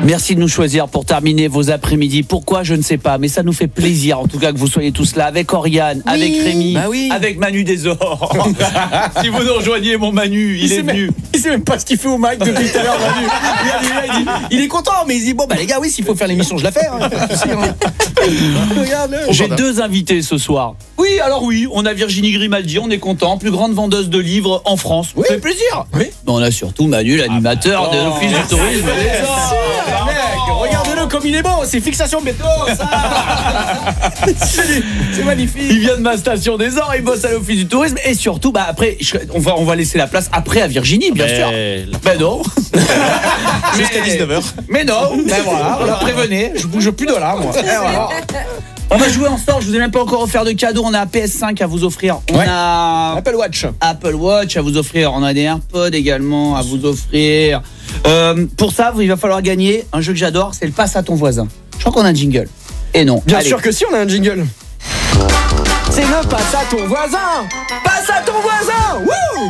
Merci de nous choisir pour terminer vos après-midi. Pourquoi, je ne sais pas, mais ça nous fait plaisir en tout cas que vous soyez tous là avec Oriane, avec Rémi, avec Manu Desor. Si vous nous rejoignez, mon Manu, il est venu. Il sait même pas ce qu'il fait au mic depuis tout à l'heure, Manu. Il est content, mais il dit bon bah les gars, oui, s'il faut faire l'émission, je la fais. J'ai 2 invités ce soir. Oui, alors oui, on a Virginie Grimaldi, on est content, plus grande vendeuse de livres en France. Ça fait plaisir. Oui. On a surtout Manu, l'animateur de l'Office du tourisme. Regardez-le comme il est beau, c'est fixation météo, ça. C'est magnifique. Il vient de ma station des Ors, il bosse à l'Office du tourisme et surtout, bah après, on va laisser la place après à Virginie, bien sûr. Ben non. Jusqu'à 19h. Mais non. Ben voilà, prévenez, je bouge plus de là, moi. Voilà. On va jouer ensemble, je vous ai même pas encore offert de cadeau. On a un PS5 à vous offrir. On a Apple Watch à vous offrir. On a des AirPods également à vous offrir. Pour ça, il va falloir gagner un jeu que j'adore, c'est le passe à ton voisin. Je crois qu'on a un jingle. Et non. Bien sûr que si, on a un jingle. C'est le passe à ton voisin. Passe à ton voisin. Wouh.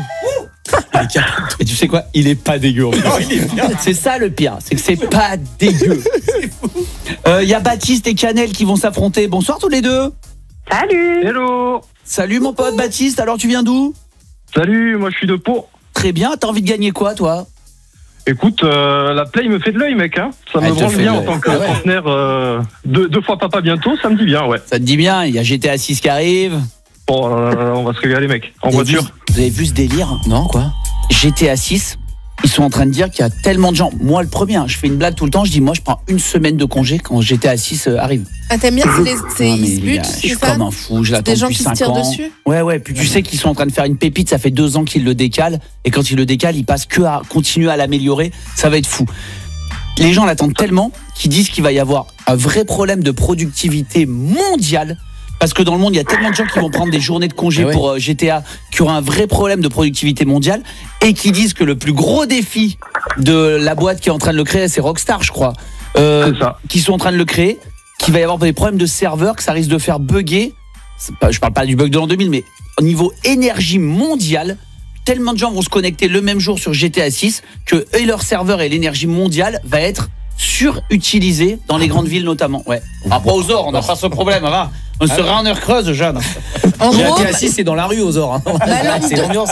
Et tu sais quoi, il est pas dégueu. C'est ça le pire, c'est que c'est pas dégueu. C'est fou. Y a Baptiste et Canel qui vont s'affronter. Bonsoir tous les deux. Salut. Hello. Salut mon pote Baptiste, alors tu viens d'où? Salut, moi je suis de Pau. Très bien, t'as envie de gagner quoi toi? Écoute, la Play me fait de l'œil mec, hein. Ça me branle bien en tant que trentenaire, 2 fois papa bientôt, ça me dit bien, ouais. Ça te dit bien, il y a GTA 6 qui arrive. Oh, on va se régaler mec, en voiture. Vous avez vu ce délire? Non, quoi? GTA 6, ils sont en train de dire qu'il y a tellement de gens. Moi le premier, je fais une blague tout le temps, je dis moi je prends une semaine de congé quand GTA 6 arrive. Ah t'aimes bien, ils se butent, je suis comme un fou, je l'attends depuis 5 ans. Des gens qui se tirent dessus. Ouais, puis tu sais qu'ils sont en train de faire une pépite, ça fait 2 ans qu'ils le décalent, et quand ils le décalent, ils passent que à continuer à l'améliorer, ça va être fou. Les gens l'attendent tellement qu'ils disent qu'il va y avoir un vrai problème de productivité mondiale. Parce que dans le monde, il y a tellement de gens qui vont prendre des journées de congé pour GTA, qui aura un vrai problème de productivité mondiale, et qui disent que le plus gros défi de la boîte qui est en train de le créer, c'est Rockstar, je crois, c'est ça. qui sont en train de le créer, qu'il va y avoir des problèmes de serveurs, que ça risque de faire bugger. Je parle pas du bug de l'an 2000, mais au niveau énergie mondiale, tellement de gens vont se connecter le même jour sur GTA 6 que leur serveur et l'énergie mondiale va être surutilisée dans les grandes villes notamment. Ouais. Après aux Ors, on n'a pas ce problème, va. On sera en heure creuse, Jeanne. En gros, GTA 6 c'est dans la rue aux Ors. C'est l'ambiance.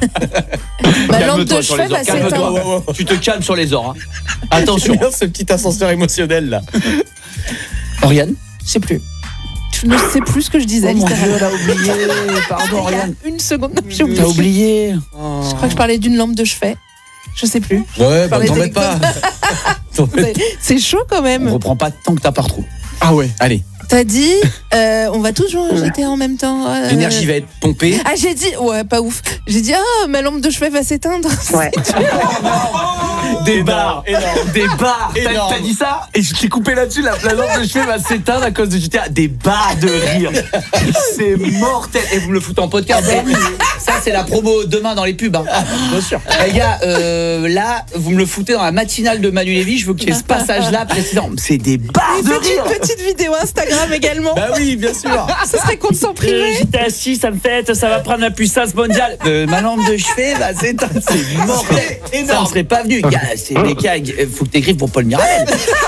Ma lampe de chevet va s'éteindre. Tu te calmes sur les Ors. Attention. Ce petit ascenseur émotionnel là. Oriane, je sais plus. Je ne sais plus ce que je disais. Mon Dieu, elle a oublié. Pardon, Oriane. Une seconde, j'ai oublié. T'as oublié. Je crois que je parlais d'une lampe de chevet. Je sais plus. Ouais, bah t'en mets pas. C'est chaud quand même. On reprend pas tant que t'as pas retrouvé. Ah ouais, allez. T'as dit, on va tous jouer à GTA en même temps. L'énergie va être pompée. Ah, j'ai dit, ouais, pas ouf. J'ai dit, ma lampe de chevet va s'éteindre. Ouais. Des barres. Des barres. T'as dit ça? Et je t'ai coupé là-dessus, la lampe de chevet va s'éteindre à cause de GTA. Des barres de rire. C'est mortel. Et vous me le foutez en podcast. Ça, c'est la promo demain dans les pubs. Hein. Bien sûr. Les gars, là, vous me le foutez dans la matinale de Manu Lévy. Je veux qu'il y ait ce passage-là précédent. C'est des barres de rire. Une petite vidéo Instagram également. Bah oui, bien sûr. Ce serait qu'on s'en privé. J'étais assis, ça va prendre la puissance mondiale. Ma lampe de chevet va s'éteindre. C'est mortel. Ça ne serait pas venu. Gars, c'est les gars, faut que t'écrives pour Paul Mirabel.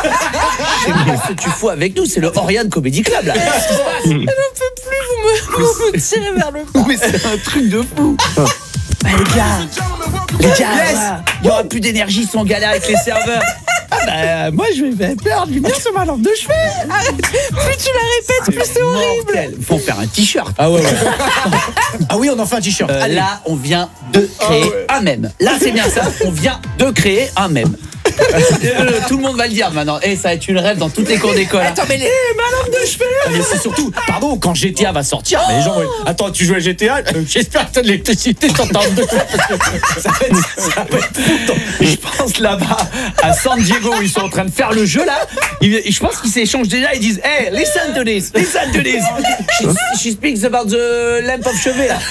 Ce que tu fous avec nous, c'est le Oriane Comedy Club là. Je ne peux plus, vous me tirez vers le bas. Mais c'est un truc de fou. Bah, les gars, il n'y aura plus d'énergie sans galère avec les serveurs. Moi je vais perdre lumière sur ma lampe de chevet. Arrête. Plus tu la répètes, plus c'est horrible. Faut faire un t-shirt. Ah ouais. Ah oui, on en fait un t-shirt. Là, on vient de créer un mème. Là, c'est bien ça. On vient de créer un mème. Tout le monde va le dire maintenant. Ça va être une rêve dans toutes les cours d'école. Attends, mais ma lampe de chevet. Mais c'est surtout, pardon, quand GTA va sortir, les gens vont... Attends, tu joues à GTA? J'espère que t'as de l'électricité sur ta lampe de chevet parce que ça va être fou. Je pense là-bas à San Diego où ils sont en train de faire le jeu là. Je pense qu'ils s'échangent déjà. Ils disent hey, listen to this. She speaks about the lamp of chevet là.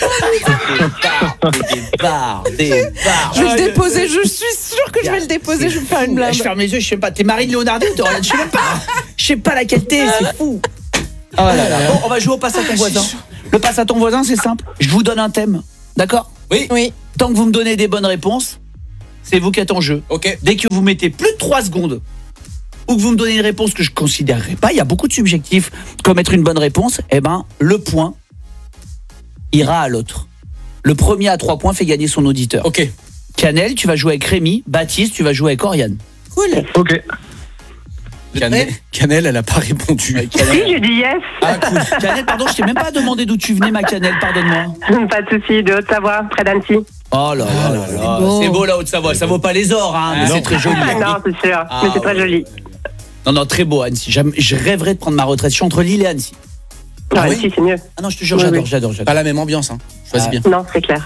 Des barres. Je vais le déposer, je suis sûre que je vais le déposer. Je vais me faire une blague. Je ferme les yeux, je sais pas. T'es Marie de Leonardo, je sais même pas. Je sais pas laquelle t'es, c'est fou. Oh là là. Bon, on va jouer au passe à ton voisin. Le passe à ton voisin, c'est simple. Je vous donne un thème. D'accord? Oui. Tant que vous me donnez des bonnes réponses, c'est vous qui êtes en jeu. Ok. Dès que vous mettez plus de 3 secondes ou que vous me donnez une réponse que je considérerais pas, il y a beaucoup de subjectifs comme être une bonne réponse, le point ira à l'autre. Le premier à 3 points fait gagner son auditeur. Ok. Canel, tu vas jouer avec Rémi. Baptiste, tu vas jouer avec Oriane. Cool. Ok. Canel, elle a pas répondu. Si, j'ai dit yes. Ah, cool. Canel, pardon, je t'ai même pas demandé d'où tu venais, ma Canel, pardonne-moi. Pas de souci, de Haute-Savoie, près d'Annecy. Oh là là là là. C'est beau la Haute-Savoie, ça vaut pas les ors, hein, mais c'est très joli. Non, c'est sûr, mais c'est très joli. Non, très beau, Annecy. Je rêverais de prendre ma retraite. Je suis entre Lille et Annecy. Non, Annecy, c'est mieux. Ah non, je te jure, Oui, j'adore. Pas la même ambiance, hein. Choisis bien. Non, c'est clair.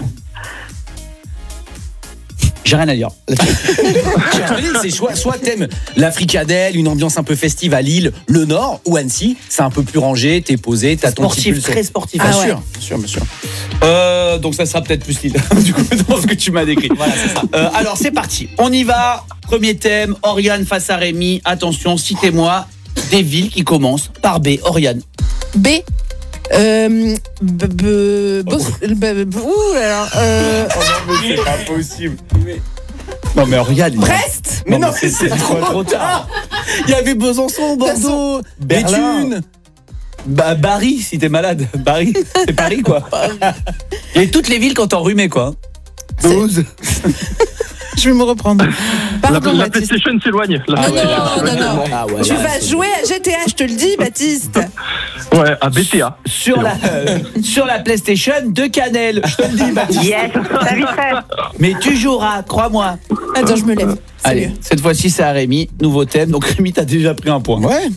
J'ai rien à dire. C'est soit t'aimes la fricadelle, une ambiance un peu festive à Lille, le Nord, ou Annecy, c'est un peu plus rangé, t'es posé, t'as ton petit Sportif, pull. très sportif. Bien sûr. Donc ça sera peut-être plus Lille, du coup, dans ce que tu m'as décrit. Voilà, c'est ça. Alors c'est parti, on y va. Premier thème, Oriane face à Rémi. Attention, citez-moi des villes qui commencent par B. Oriane. B. Ouh là là. Non, mais c'est pas possible. Non mais Oriane. Brest. Mais non, c'est trop tard. Il y avait Besançon, Bordeaux, Béthune. Paris, si t'es malade. Paris, c'est Paris quoi. Et toutes les villes quand t'enrhumais quoi. 12. Je vais me reprendre. Pardon, La Baptiste. PlayStation s'éloigne. Non. Ah ouais, Tu vas jouer à GTA, je te le dis, Baptiste. Ouais, à BTA. Sur la PlayStation de Canel. Je te le dis, Baptiste. Yes, ça vite fait. Mais tu joueras, crois-moi. Attends, je me lève. C'est Allez, mieux. cette fois-ci c'est à Rémi. Nouveau thème. Donc Rémi, t'as déjà pris un point. Ouais.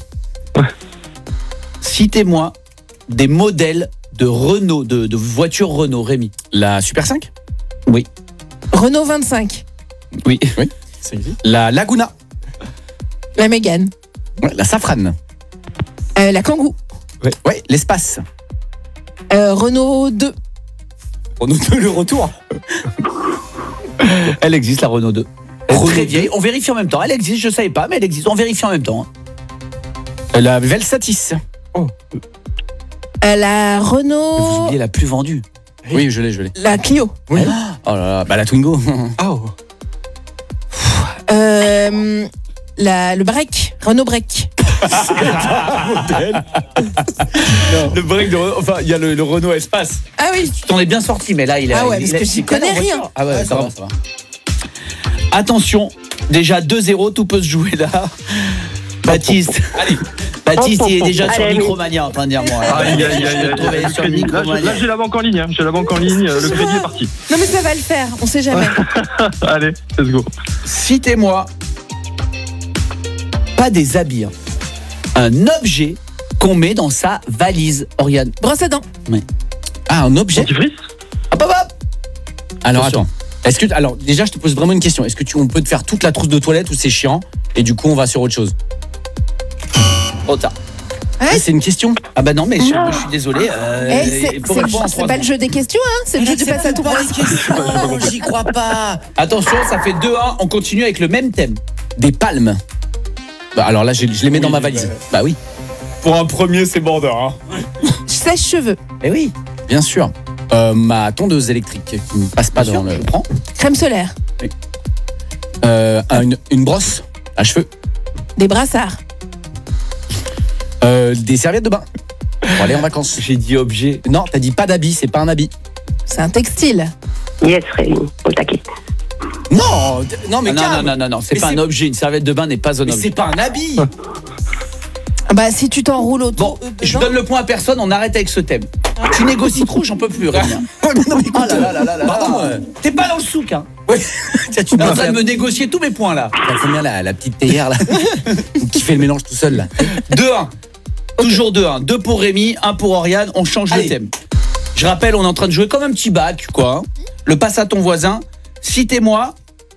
Citez-moi des modèles de Renault, de voitures Renault, Rémi. La Super 5. Oui. Renault 25. Oui. C'est une vie. La Laguna. La Mégane. Ouais, la Safrane. La Kangoo. Ouais, l'espace. Renault 2. On a le retour. Elle existe, la Renault 2. Renault Très 2. vieille. On vérifie en même temps. Elle existe, je savais pas, mais elle existe. On vérifie en même temps. La Velsatis. La Vous Renault. oubliez la plus vendue. Oui, je l'ai. La Clio. Oui. Oh là là, la Twingo. Le break. Renault break. Le break de Renault. Enfin, il y a le Renault Espace. Ah oui. Tu t'en es bien sorti, mais là, il a. Ah ouais, parce que j'y connais rien. Ah ouais, ça va. Attention, déjà 2-0, tout peut se jouer là. Baptiste. Allez. Baptiste, il est déjà sur Micromania en train de dire moi. Aïe. Sur Là, Micromania. j'ai la banque en ligne. Hein. J'ai la banque en ligne. Le crédit est parti. Non mais ça va le faire, on sait jamais. Allez, let's go. Citez-moi, pas des habits, hein, un objet qu'on met dans sa valise, Oriane. Brosse à dents. Ah, un objet. Dentifrice. Hop. Alors Attention. attends. Alors déjà, je te pose vraiment une question. Est-ce que on peut te faire toute la trousse de toilette ou c'est chiant et du coup on va sur autre chose? Trop tard. Ouais. C'est une question. Ah bah non, mais je suis désolé. C'est pas le jeu des questions, hein. C'est le jeu du passe à tout prendre. J'y crois pas. Attention, ça fait 2-1. On continue avec le même thème. Des palmes. Bah alors là, je les mets dans ma valise. Bah oui, Pour un premier, c'est border. Hein. Sèche-cheveux. Eh oui. bien sûr. Ma tondeuse électrique qui ne passe pas dans le. Prends. Crème solaire. Une brosse à cheveux. Des brassards. Des serviettes de bain. Pour aller en vacances. J'ai dit objet. Non, t'as dit pas d'habit, c'est pas un habit. C'est un textile. Yes, Rémi, au taquet. Non, mais Non, c'est Mais pas c'est- un objet. Une serviette de bain n'est pas un Mais objet. c'est pas un habit. Bah si tu t'enroules autour. Bon, je donne le point à personne, on arrête avec ce thème. Tu négocies trop, j'en peux plus, Rémi. Ouais, mais non, mais Oh écoute, là. pardon, T'es pas dans le souk, hein. tiens, tu Tu es en me train de me négocier tous mes points, là. Ça fait bien la petite théière là qui fait le mélange tout seul là. 2-1. Toujours 2-1. 2 pour Rémi, 1 pour Oriane. On change Allez. le thème. Je rappelle, on est en train de jouer comme un petit bac, quoi. Hein. Le passe à ton voisin. Citez-moi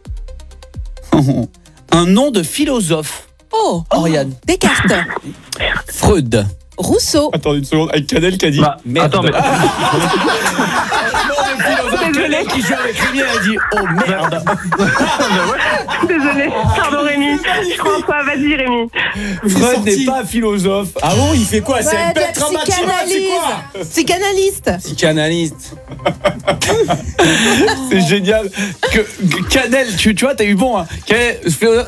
un nom de philosophe, Oh, Oriane. Descartes. Freud. Rousseau. Attends une seconde, avec Canel qui a dit Bah, attends, mais. Désolé. qui joue avec Rémi, elle a dit oh merde. Désolé. Pardon, Rémi. Je crois pas. Vas-y, Rémi. Freud n'est pas philosophe. Ah bon, il fait quoi? C'est Ouais, un de la bête dramatique, c'est quoi? psychanalyste. Psychanalyste. C'est génial que Canel, tu vois, t'as eu bon. Hein.